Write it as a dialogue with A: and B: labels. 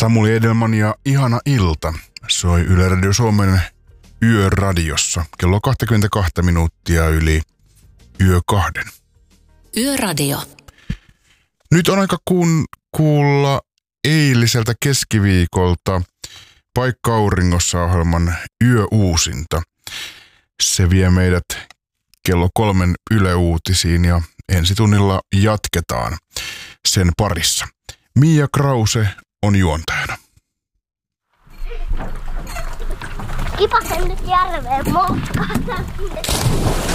A: Samuli Edelman ja Ihana ilta soi Yle Radio Suomen Yöradiossa kello 22 minuuttia yli yö 2.
B: Yöradio.
A: Nyt on aika kuulla eiliseltä keskiviikolta Paikka auringossa -ohjelman yöuusinta. Se vie meidät kello 3 Yle Uutisiin ja ensi tunnilla jatketaan sen parissa. Mia Krause on juontajana.
C: Kipasen nyt järveen moskaan.